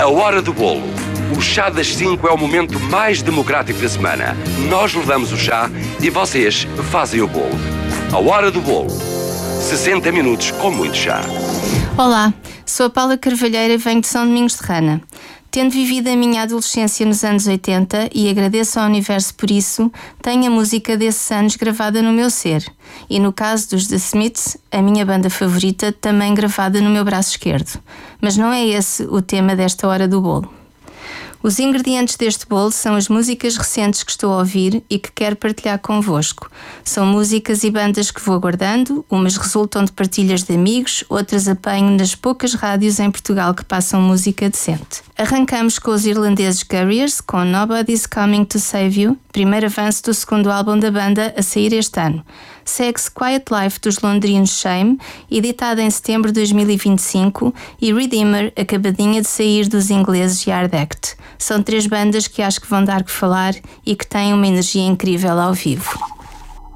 A hora do bolo. O chá das 5 é o momento mais democrático da semana. Nós levamos o chá e vocês fazem o bolo. A hora do bolo. 60 minutos com muito chá. Olá, sou a Paula Carvalheira e venho de São Domingos de Rana. Tendo vivido a minha adolescência nos anos 80 e agradeço ao universo por isso, tenho a música desses anos gravada no meu ser. E no caso dos The Smiths, a minha banda favorita, também gravada no meu braço esquerdo. Mas não é esse o tema desta hora do bolo. Os ingredientes deste bolo são as músicas recentes que estou a ouvir e que quero partilhar convosco. São músicas e bandas que vou guardando, umas resultam de partilhas de amigos, outras apanho nas poucas rádios em Portugal que passam música decente. Arrancamos com os irlandeses Gurriers, com Nobody's Coming to Save You, primeiro avanço do segundo álbum da banda a sair este ano. Segue-se Quiet Life dos londrinos Shame, editada em setembro de 2025, e Redeemer, acabadinha de sair dos ingleses Yard Act. São 3 bandas que acho que vão dar que falar e que têm uma energia incrível ao vivo.